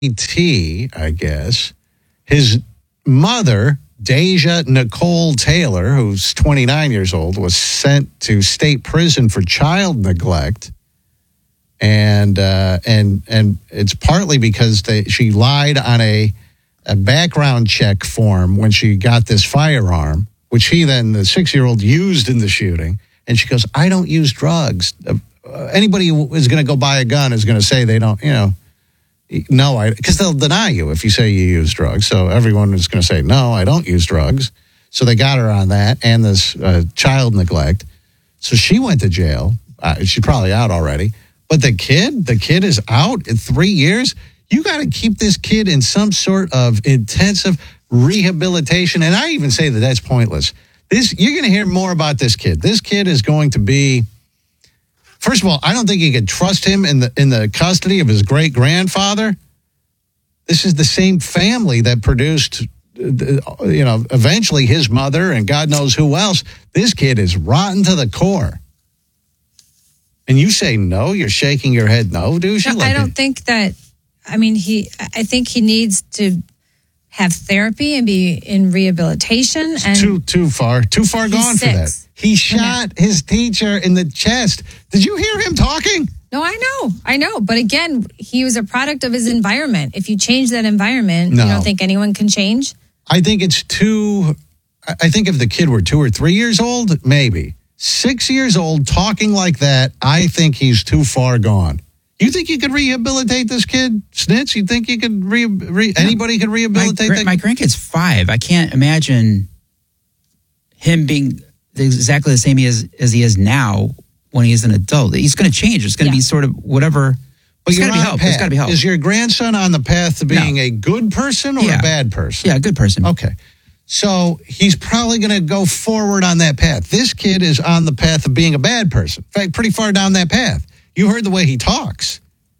T, I guess. His mother, Deja Nicole Taylor, who's 29 years old, was sent to state prison for child neglect. And it's partly because she lied on a background check form when she got this firearm, which the 6-year-old, used in the shooting. And she goes, I don't use drugs. Anybody who is going to go buy a gun is going to say they don't, because they'll deny you if you say you use drugs. So everyone is going to say, no, I don't use drugs. So they got her on that and this child neglect. So she went to jail. She's probably out already. But the kid is out in 3 years. You got to keep this kid in some sort of intensive rehabilitation. And I even say that that's pointless. You're going to hear more about this kid. This kid is going to be, first of all, I don't think you could trust him in the custody of his great-grandfather. This is the same family that produced, eventually his mother and God knows who else. This kid is rotten to the core. And you say no? You're shaking your head no, dude? No, I don't think that, I think he needs to have therapy and be in rehabilitation. And too far gone for that. He shot his teacher in the chest. Did you hear him talking? No, I know. But again, he was a product of his environment. If you change that environment, No. You don't think anyone can change? I think it's I think if the kid were 2 or 3 years old, maybe. 6 years old talking like that, I think he's too far gone. You think you could rehabilitate this kid, Snitz? You think you could anybody could rehabilitate that? My grandkid's 5. I can't imagine him being exactly the same as he is now when he is an adult. He's going to change. It's going to be sort of whatever. But There's got to be help. There's got to be help. Is your grandson on the path to being a good person or a bad person? Yeah, a good person. Okay. So he's probably going to go forward on that path. This kid is on the path of being a bad person. In fact, pretty far down that path. You heard the way he talks.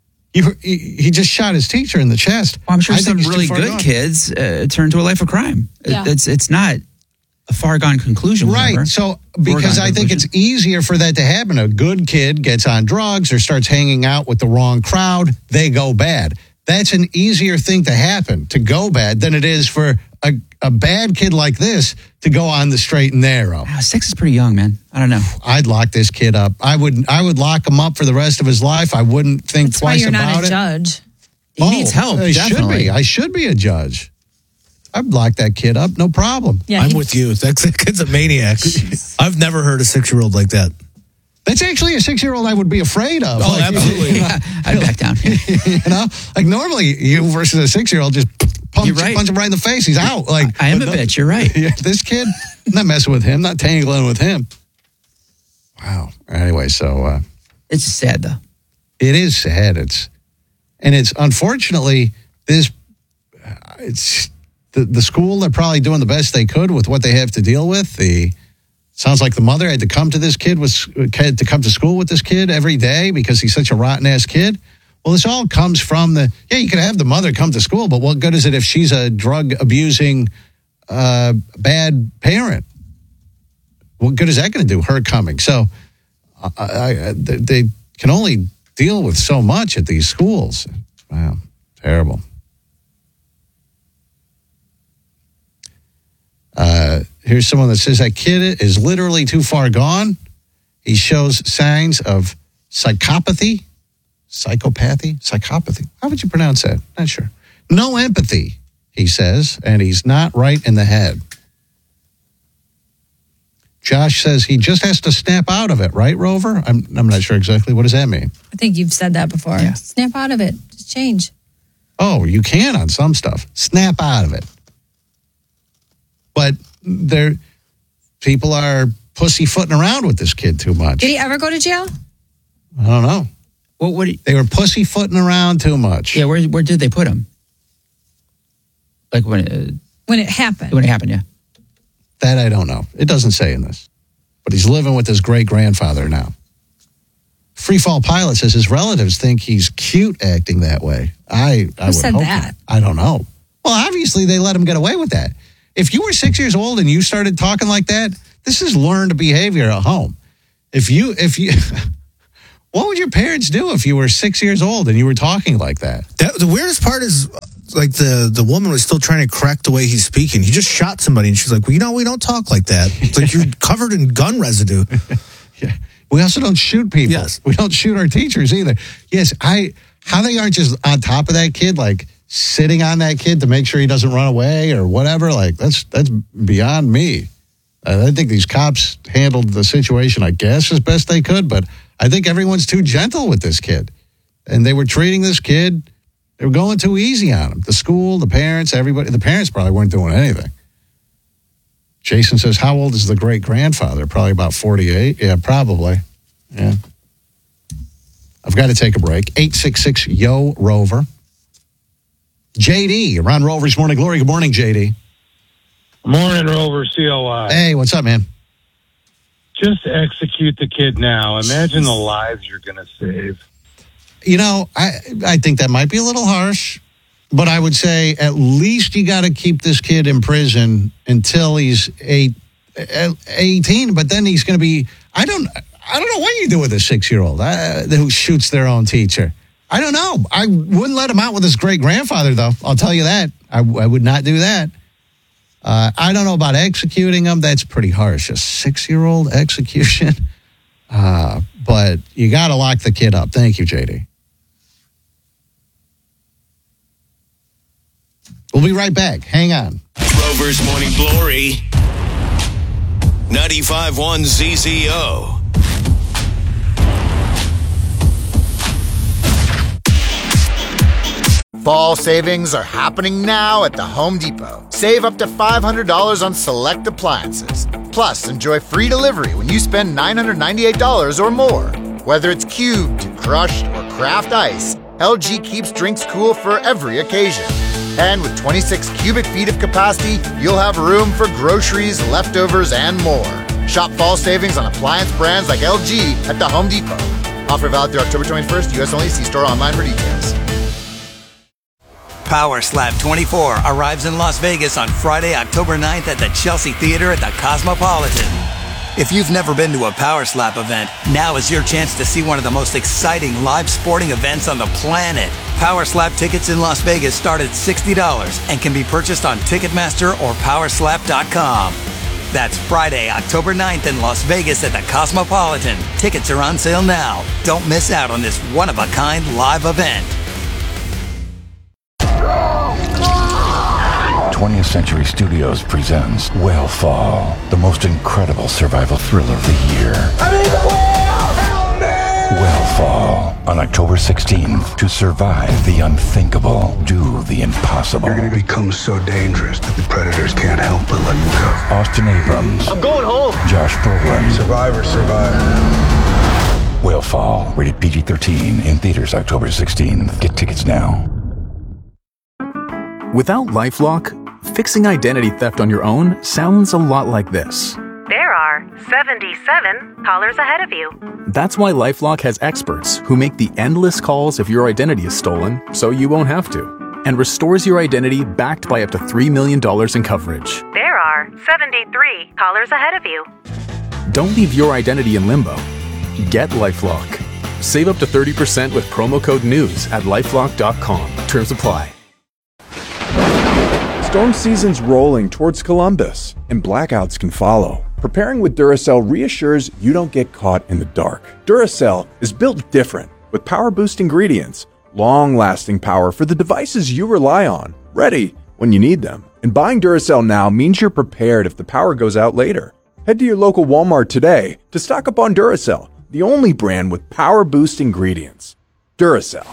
He just shot his teacher in the chest. Well, I'm sure some really good kids turn to a life of crime. Yeah. It's not a far gone conclusion. Right. Whatever. So because I think it's easier for that to happen. A good kid gets on drugs or starts hanging out with the wrong crowd, they go bad. That's an easier thing to happen, to go bad, than it is for a bad kid like this to go on the straight and narrow. 6 is pretty young, man. I don't know. I'd lock this kid up. I would lock him up for the rest of his life. I wouldn't think twice about it. That's why you're not a judge. He needs help, definitely. I should be a judge. I'd lock that kid up, no problem. Yeah, I'm with you. That kid's a maniac. I've never heard a 6-year-old like that. That's actually a 6-year-old I would be afraid of. Oh, absolutely. I'd back down. Like normally you versus a 6-year-old just punch him right in the face. He's out. I am a bitch. You're right. This kid, I'm not messing with him, not tangling with him. Wow. Anyway, so it's sad though. It is sad. It's unfortunately it's the school. They're probably doing the best they could with what they have to deal with. Sounds like the mother had to come to come to school with this kid every day because he's such a rotten ass kid. Well, this all comes from you could have the mother come to school, but what good is it if she's a drug abusing bad parent? What good is that going to do, her coming? So they can only deal with so much at these schools. Wow, terrible. Here's someone that says that kid is literally too far gone. He shows signs of psychopathy. How would you pronounce that? Not sure. No empathy, he says, and he's not right in the head. Josh says he just has to snap out of it, right, Rover? I'm not sure exactly. What does that mean? I think you've said that before. Yeah. Snap out of it. Just change. Oh, you can on some stuff. Snap out of it. But people are pussyfooting around with this kid too much. Did he ever go to jail? I don't know. They were pussyfooting around too much. Yeah, where did they put him? Like when it happened. When it happened, yeah. That I don't know. It doesn't say in this. But he's living with his great-grandfather now. Freefall Pilot says his relatives think he's cute acting that way. Who said that? I don't know. Well, obviously they let him get away with that. If you were 6 years old and you started talking like that, this is learned behavior at home. If you What would your parents do if you were 6 years old and you were talking like that? The weirdest part is, like, the woman was still trying to correct the way he's speaking. He just shot somebody, and she's like, well, we don't talk like that. It's like you're covered in gun residue. Yeah. We also don't shoot people. Yes. We don't shoot our teachers either. Yes, how they aren't just on top of that kid, like sitting on that kid to make sure he doesn't run away or whatever, like that's beyond me. I think these cops handled the situation, I guess, as best they could, but I think everyone's too gentle with this kid. And they were treating this kid, they were going too easy on him. The school, the parents, everybody. The parents probably weren't doing anything. Jason says, how old is the great-grandfather? Probably about 48. Yeah, probably. Yeah. I've got to take a break. 866-YO-ROVER. JD, you're on Rover's Morning Glory. Good morning, JD. Morning, Rover COI. Hey, what's up, man? Just execute the kid now. Imagine the lives you're going to save. You know, I think that might be a little harsh, but I would say at least you got to keep this kid in prison until he's 18, but then he's going to be, I don't know what you do with a 6-year-old who shoots their own teacher. I don't know. I wouldn't let him out with his great-grandfather, though. I'll tell you that. I would not do that. I don't know about executing him. That's pretty harsh. A 6-year-old execution. But you got to lock the kid up. Thank you, JD. We'll be right back. Hang on. Rover's Morning Glory. 95.1 ZZO. Fall savings are happening now at the Home Depot. Save up to $500 on select appliances. Plus, enjoy free delivery when you spend $998 or more. Whether it's cubed, crushed, or craft ice, LG keeps drinks cool for every occasion. And with 26 cubic feet of capacity, you'll have room for groceries, leftovers, and more. Shop fall savings on appliance brands like LG at the Home Depot. Offer valid through October 21st, U.S. only. See store online for details. Power Slap 24 arrives in Las Vegas on Friday, October 9th at the Chelsea Theater at the Cosmopolitan. If you've never been to a Power Slap event, now is your chance to see one of the most exciting live sporting events on the planet. Power Slap tickets in Las Vegas start at $60 and can be purchased on Ticketmaster or Powerslap.com. That's Friday, October 9th in Las Vegas at the Cosmopolitan. Tickets are on sale now. Don't miss out on this one-of-a-kind live event. 20th Century Studios presents Whale-Fall, the most incredible survival thriller of the year. Whale-Fall, on October 16th. To survive the unthinkable, do the impossible. You're going to become so dangerous that the predators can't help but let you go. Austin Abrams. I'm going home. Josh Brolin. Survivor, survive. Whale-Fall, rated PG-13, in theaters October 16th. Get tickets now. Without LifeLock, fixing identity theft on your own sounds a lot like this. There are 77 callers ahead of you. That's why LifeLock has experts who make the endless calls if your identity is stolen, so you won't have to, and restores your identity backed by up to $3 million in coverage. There are 73 callers ahead of you. Don't leave your identity in limbo. Get LifeLock. Save up to 30% with promo code NEWS at LifeLock.com. Terms apply. Storm season's rolling towards Columbus, and blackouts can follow. Preparing with Duracell reassures you don't get caught in the dark. Duracell is built different, with power boost ingredients, long-lasting power for the devices you rely on, ready when you need them. And buying Duracell now means you're prepared if the power goes out later. Head to your local Walmart today to stock up on Duracell, the only brand with power boost ingredients. Duracell.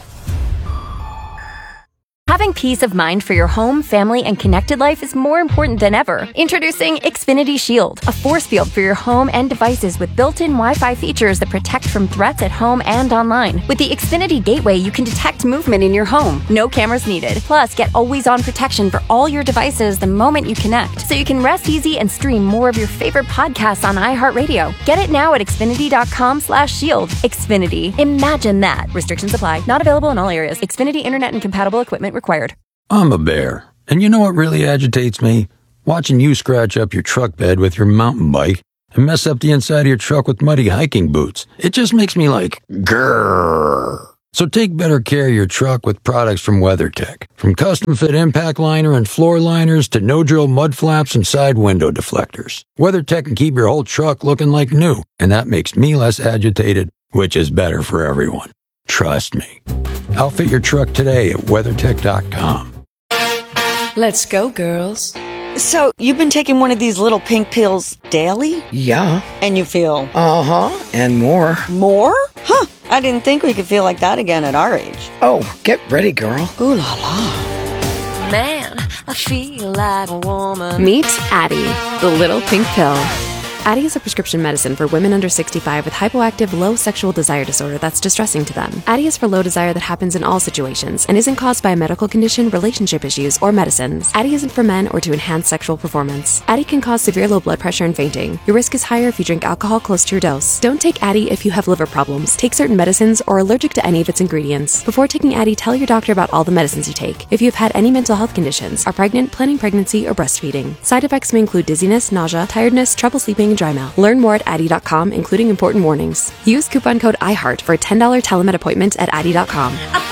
Having peace of mind for your home, family, and connected life is more important than ever. Introducing Xfinity Shield, a force field for your home and devices with built-in Wi-Fi features that protect from threats at home and online. With the Xfinity Gateway, you can detect movement in your home. No cameras needed. Plus, get always-on protection for all your devices the moment you connect, so you can rest easy and stream more of your favorite podcasts on iHeartRadio. Get it now at Xfinity.com/shield. Xfinity. Imagine that. Restrictions apply. Not available in all areas. Xfinity Internet and compatible equipment required. I'm a bear, and you know what really agitates me? Watching you scratch up your truck bed with your mountain bike and mess up the inside of your truck with muddy hiking boots. It just makes me like, grrr. So take better care of your truck with products from WeatherTech. From custom fit impact liner and floor liners to no-drill mud flaps and side window deflectors. WeatherTech can keep your whole truck looking like new, and that makes me less agitated, which is better for everyone. Trust me. Outfit your truck today at WeatherTech.com. Let's go, girls. So, you've been taking one of these little pink pills daily? Yeah. And you feel? Uh-huh. And more. More? Huh. I didn't think we could feel like that again at our age. Oh, get ready, girl. Ooh la la. Man, I feel like a woman. Meet Addie, the little pink pill. Addie is a prescription medicine for women under 65 with hypoactive low sexual desire disorder that's distressing to them. Addie is for low desire that happens in all situations and isn't caused by a medical condition, relationship issues, or medicines. Addie isn't for men or to enhance sexual performance. Addie can cause severe low blood pressure and fainting. Your risk is higher if you drink alcohol close to your dose. Don't take Addie if you have liver problems, take certain medicines, or are allergic to any of its ingredients. Before taking Addie, tell your doctor about all the medicines you take. If you have had any mental health conditions, are pregnant, planning pregnancy, or breastfeeding. Side effects may include dizziness, nausea, tiredness, trouble sleeping, and dry mouth. Learn more at Addie.com, including important warnings. Use coupon code IHEART for a $10 telemed appointment at Addie.com.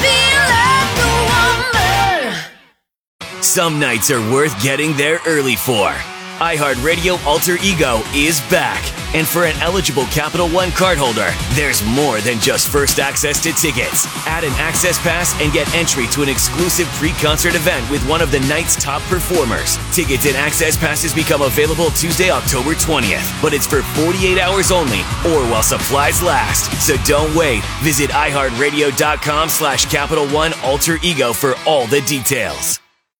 Some nights are worth getting there early for. iHeartRadio Alter Ego is back. And for an eligible Capital One cardholder, there's more than just first access to tickets. Add an access pass and get entry to an exclusive pre-concert event with one of the night's top performers. Tickets and access passes become available Tuesday, October 20th. But it's for 48 hours only or while supplies last. So don't wait. Visit iHeartRadio.com/Capital One Alter Ego for all the details.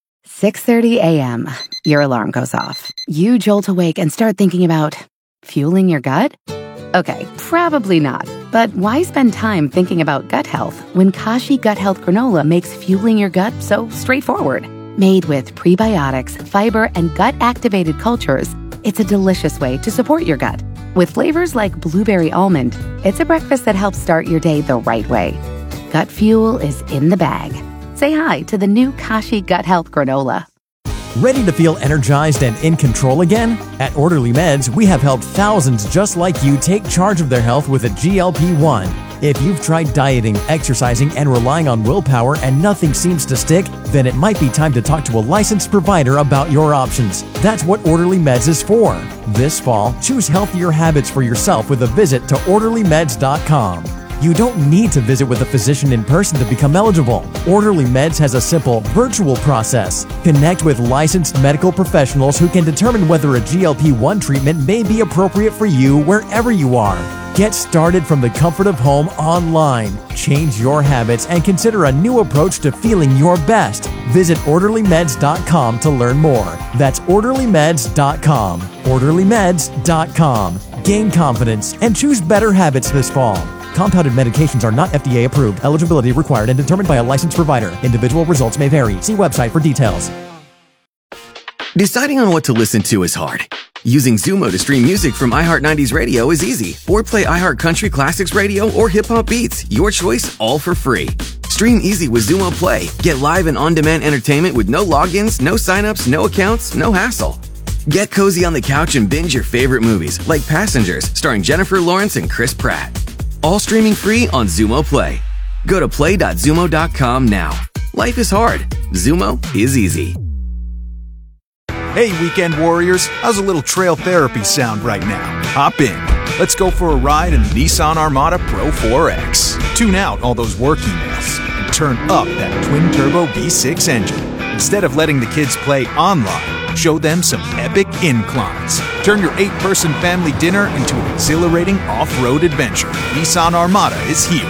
6:30 a.m. Your alarm goes off. You jolt awake and start thinking about fueling your gut? Okay, probably not. But why spend time thinking about gut health when Kashi Gut Health Granola makes fueling your gut so straightforward? Made with prebiotics, fiber, and gut-activated cultures, it's a delicious way to support your gut. With flavors like blueberry almond, it's a breakfast that helps start your day the right way. Gut fuel is in the bag. Say hi to the new Kashi Gut Health Granola. Ready to feel energized and in control again? At Orderly Meds, we have helped thousands just like you take charge of their health with a GLP-1. If you've tried dieting, exercising, and relying on willpower and nothing seems to stick, then it might be time to talk to a licensed provider about your options. That's what Orderly Meds is for. This fall, choose healthier habits for yourself with a visit to OrderlyMeds.com. You don't need to visit with a physician in person to become eligible. Orderly Meds has a simple, virtual process. Connect with licensed medical professionals who can determine whether a GLP-1 treatment may be appropriate for you wherever you are. Get started from the comfort of home online. Change your habits and consider a new approach to feeling your best. Visit OrderlyMeds.com to learn more. That's OrderlyMeds.com. OrderlyMeds.com. Gain confidence and choose better habits this fall. Compounded medications are not FDA approved. Eligibility required and determined by a licensed provider. Individual results may vary. See website for details. Deciding on what to listen to is hard. Using Zumo to stream music from iHeart 90s Radio is easy. Or play iHeart Country Classics Radio or Hip Hop Beats. Your choice, all for free. Stream easy with Zumo Play. Get live and on-demand entertainment with no logins, no signups, no accounts, no hassle. Get cozy on the couch and binge your favorite movies, like Passengers, starring Jennifer Lawrence and Chris Pratt. All streaming free on Zumo Play. Go to play.zumo.com now. Life is hard. Zumo is easy. Hey, weekend warriors. How's a little trail therapy sound right now? Hop in. Let's go for a ride in the Nissan Armada Pro 4X. Tune out all those work emails and turn up that twin-turbo V6 engine. Instead of letting the kids play online, show them some epic inclines. Turn your 8-person family dinner into an exhilarating off-road adventure. Nissan Armada is here.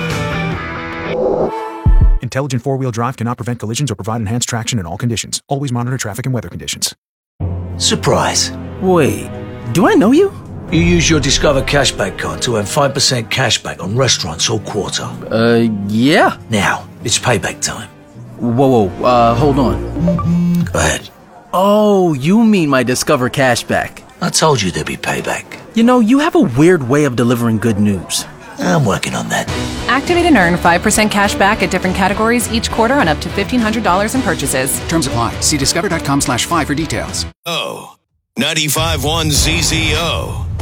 Intelligent four-wheel drive cannot prevent collisions or provide enhanced traction in all conditions. Always monitor traffic and weather conditions. Surprise. Wait, do I know you? You use your Discover Cashback card to earn 5% cashback on restaurants all quarter. Yeah. Now, it's payback time. Whoa, hold on. Go ahead. Oh, you mean my Discover Cashback. I told you there'd be payback. You know, you have a weird way of delivering good news. I'm working on that. Activate and earn 5% cash back at different categories each quarter on up to $1,500 in purchases. Terms apply. See discover.com/5 for details. 95.1 ZZO.